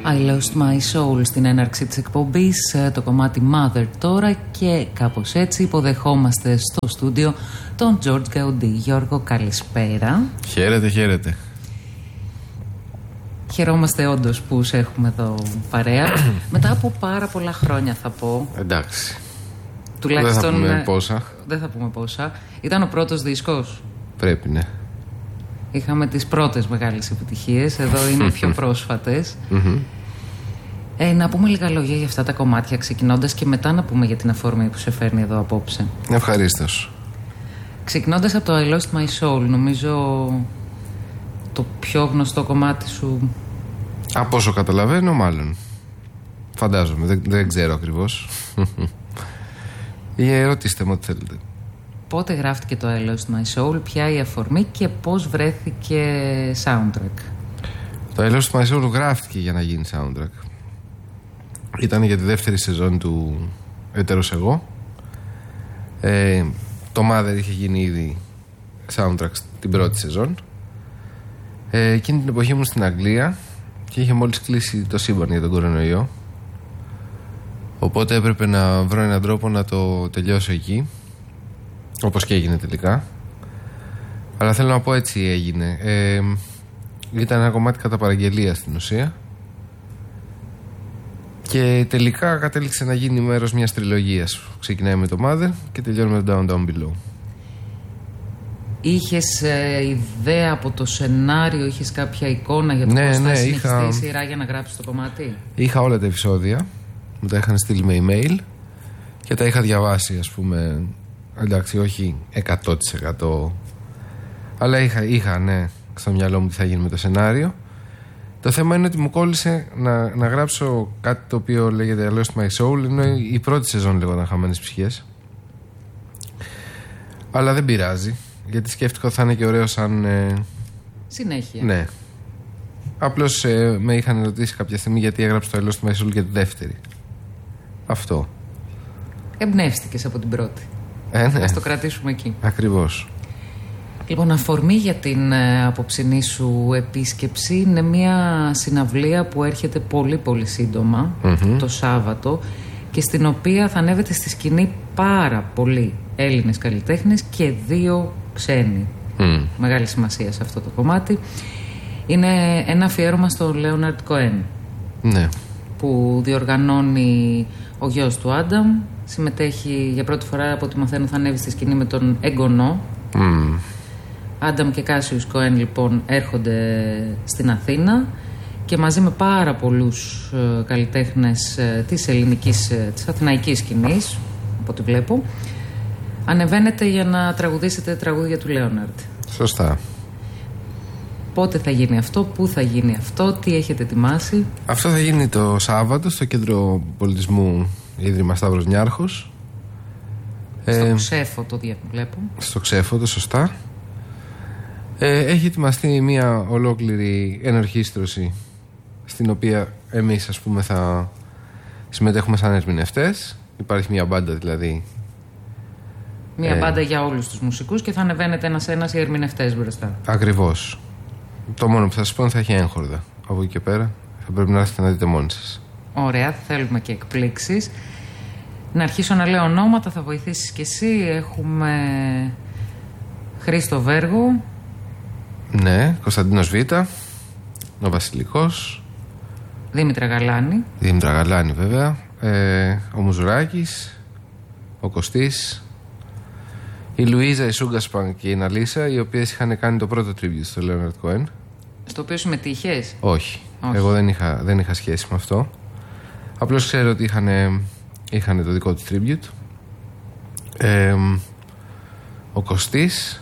I Lost My Soul στην έναρξη της εκπομπής, το κομμάτι Mother τώρα, και κάπως έτσι υποδεχόμαστε στο στούντιο τον George Gaudi. Γιώργο, καλησπέρα. Χαίρετε, χαίρετε. Χαιρόμαστε όντως που σε έχουμε εδώ παρέα. Μετά από πάρα πολλά χρόνια, θα πω. Εντάξει. Τουλάχιστον, δεν θα πούμε πόσα. Δεν θα πούμε πόσα. Ήταν ο πρώτος δίσκος. Πρέπει, ναι. Είχαμε τις πρώτες μεγάλες επιτυχίες. Εδώ είναι οι πιο πρόσφατες. Να πούμε λίγα λόγια για αυτά τα κομμάτια, ξεκινώντας, και μετά να πούμε για την αφορμή που σε φέρνει εδώ απόψε. Ευχαρίστως. Ξεκινώντας από το I Lost My Soul, νομίζω το πιο γνωστό κομμάτι σου. Από όσο καταλαβαίνω, μάλλον. Φαντάζομαι, δεν ξέρω ακριβώς. Ρωτήστε μου ό,τι θέλετε. Πότε γράφτηκε το I Lost My Soul, ποια η αφορμή και πώς βρέθηκε soundtrack? Το I Lost My Soul γράφτηκε για να γίνει soundtrack. Ήταν για τη δεύτερη σεζόν του Έτερος Εγώ. Το Mother είχε γίνει ήδη soundtrack την πρώτη σεζόν. Εκείνη την εποχή ήμουν στην Αγγλία και είχε μόλις κλείσει το σύμπαν για τον κορονοϊό. Οπότε έπρεπε να βρω έναν τρόπο να το τελειώσω εκεί, όπως και έγινε τελικά. Αλλά θέλω να πω, έτσι έγινε. Ήταν ένα κομμάτι κατά παραγγελία στην ουσία και τελικά κατέληξε να γίνει μέρος μιας τριλογίας. Ξεκινάει με το Mother και τελειώνει με το Down Down Below. Είχες ιδέα από το σενάριο, είχες κάποια εικόνα για το πώς θα συνεχιστεί η σειρά για να γράψεις το κομμάτι? Είχα όλα τα επεισόδια, μου τα είχαν στείλει με email και τα είχα διαβάσει, ας πούμε. Εντάξει, όχι 100%, αλλά είχα ναι, στο μυαλό μου τι θα γίνει με το σενάριο. Το θέμα είναι ότι μου κόλλησε να γράψω κάτι το οποίο λέγεται I Lost My Soul, ενώ η πρώτη σεζόν λέγονταν Χαμένες Ψυχές. Αλλά δεν πειράζει, γιατί σκέφτηκα ότι θα είναι και ωραίο σαν συνέχεια. Ναι. Απλώς με είχαν ρωτήσει κάποια στιγμή γιατί έγραψε το I Lost My Soul για τη δεύτερη. Αυτό. Εμπνεύστηκες από την πρώτη. Ναι. Ας το κρατήσουμε εκεί. Ακριβώς. Λοιπόν, αφορμή για την απόψινή σου επίσκεψη είναι μια συναυλία που έρχεται πολύ πολύ σύντομα, το Σάββατο, και στην οποία θα ανέβετε στη σκηνή πάρα πολλοί Έλληνες καλλιτέχνες και 2 ξένοι. Μεγάλη σημασία σε αυτό το κομμάτι. Είναι ένα αφιέρωμα στο Λέοναρντ Κοέν, ναι, που διοργανώνει ο γιος του Άνταμ. Συμμετέχει για πρώτη φορά, από ό,τι μαθαίνω, θα ανέβει στη σκηνή με τον εγγονό. Άνταμ και Κάσιους Κοέν λοιπόν έρχονται στην Αθήνα και μαζί με πάρα πολλούς καλλιτέχνες της ελληνικής, της αθηναϊκής σκηνής, από ό,τι βλέπω, ανεβαίνετε για να τραγουδήσετε τραγούδια του Λέοναρντ. Σωστά. Πότε θα γίνει αυτό, πού θα γίνει αυτό, τι έχετε ετοιμάσει? Αυτό θα γίνει το Σάββατο στο Κέντρο Πολιτισμού Ίδρυμα Σταύρος Νιάρχος. Στο Ξέφωτο βλέπω. Στο Ξέφωτο, σωστά. Έχει ετοιμαστεί μια ολόκληρη ενορχήστρωση, στην οποία εμείς, ας πούμε, θα συμμετέχουμε σαν ερμηνευτές. Υπάρχει μια μπάντα δηλαδή. Μια μπάντα για όλους τους μουσικούς και θα ανεβαίνετε ένας-ένας οι ερμηνευτές μπροστά. Ακριβώς. Το μόνο που θα σας πω είναι θα έχει έγχορδα. Από εκεί και πέρα θα πρέπει να έρθετε να δείτε μόνοι σας. Ωραία, θέλουμε και εκπλήξεις. Να αρχίσω να λέω ονόματα, θα βοηθήσεις κι εσύ. Έχουμε Χρήστο Βέργο. Ναι, Κωνσταντίνος Β, ο Βασιλικός. Δήμητρα Γαλάνη. Δήμητρα Γαλάνη, βέβαια. Ο Μουζουράκης, ο Κωστής, η Λουίζα, η Σούγκασπαν και η Ναλίσα, οι οποίες είχαν κάνει το πρώτο tribute στο Λέοναρντ Κοέν. Στο οποίο συμμετείχες? Όχι. Εγώ δεν είχα σχέση με αυτό. Απλώς ξέρω ότι είχαν το δικό του tribute. Ο Κωστής,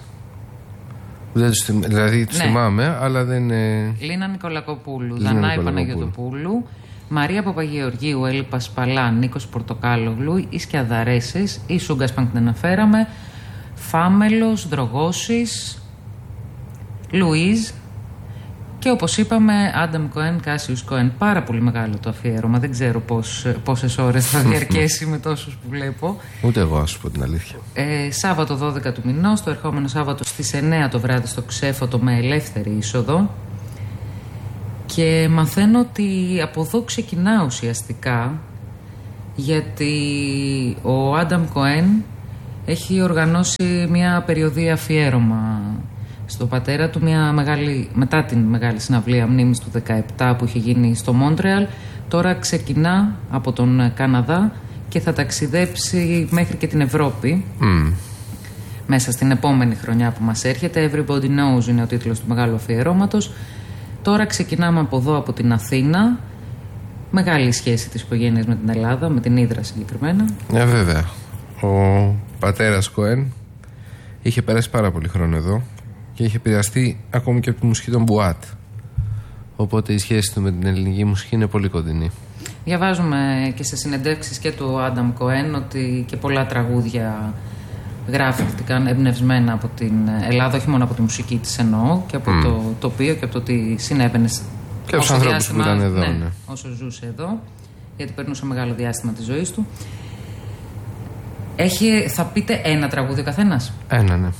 δηλαδή τους θυμάμαι, αλλά δεν... Λίνα Νικολακοπούλου, Δανάη Παναγιωτοπούλου, Μαρία Παπαγεωργίου, Έλλη Πασπαλά, Νίκος Πορτοκάλογλου, οι Σκιαδαρέσες, η Σούγκασπαν που την αναφέραμε, Φάμελος, Δρογώσης, Λουίζ και, όπως είπαμε, Άνταμ Κοέν, Κάσιους Κοέν. Πάρα πολύ μεγάλο το αφιέρωμα. Δεν ξέρω πόσες ώρες θα διαρκέσει με τόσους που βλέπω. Ούτε εγώ, ας πω την αλήθεια. Σάββατο 12 του μηνός, το ερχόμενο Σάββατο στις 9 το βράδυ στο Ξέφωτο με ελεύθερη είσοδο. Και μαθαίνω ότι από εδώ ξεκινά ουσιαστικά, γιατί ο Άνταμ Κοέν έχει οργανώσει μια περιοδία αφιέρωμα στο πατέρα του, μετά την μεγάλη συναυλία μνήμης του 17 που είχε γίνει στο Μόντρεαλ. Τώρα ξεκινά από τον Καναδά και θα ταξιδέψει μέχρι και την Ευρώπη μέσα στην επόμενη χρονιά που μας έρχεται. Everybody Knows είναι ο τίτλος του μεγάλου αφιερώματος. Τώρα ξεκινάμε από εδώ, από την Αθήνα. Μεγάλη σχέση της οικογένειας με την Ελλάδα, με την Ύδρα συγκεκριμένα. Βέβαια. Ο πατέρας Κοέν είχε περάσει πάρα πολύ χρόνο εδώ και είχε επηρεαστεί ακόμη και από τη μουσική των Μπουάτ. Οπότε η σχέση του με την ελληνική μουσική είναι πολύ κοντινή. Διαβάζουμε και σε συνεντεύξεις και του Άνταμ Κοέν ότι και πολλά τραγούδια γράφτηκαν εμπνευσμένα από την Ελλάδα, όχι μόνο από τη μουσική της εννοώ, και από το τοπίο και από το τι συνέβαινε. Και από τους ανθρώπους που ήταν εδώ. Ναι, όσο ζούσε εδώ, γιατί περνούσε μεγάλο διάστημα της ζωής του. Θα πείτε ένα τραγούδι ο καθένας? Ένα, ναι.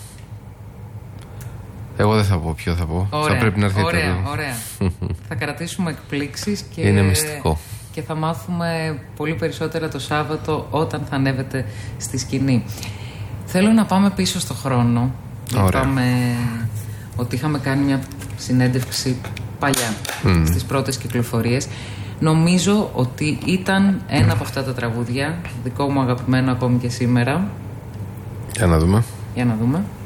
Εγώ δεν θα πω ποιο θα πω. Ωραία, θα πρέπει να έρθει ωραία. Θα κρατήσουμε εκπλήξεις και είναι μυστικό. Και θα μάθουμε πολύ περισσότερα το Σάββατο όταν θα ανέβετε στη σκηνή. Θέλω να πάμε πίσω στο χρόνο. Είπαμε ότι είχαμε κάνει μια συνέντευξη παλιά στις πρώτες κυκλοφορίες. Νομίζω ότι ήταν ένα από αυτά τα τραγούδια, δικό μου αγαπημένο ακόμη και σήμερα. Για να δούμε. Για να δούμε.